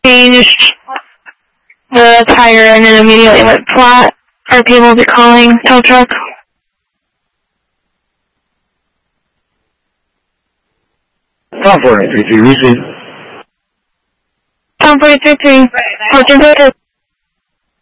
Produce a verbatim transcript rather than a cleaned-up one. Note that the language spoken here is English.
changed the tire and then immediately went flat. Are people will be calling tow truck? Tom forty-three three, receive. Tom forty-three three, Fortune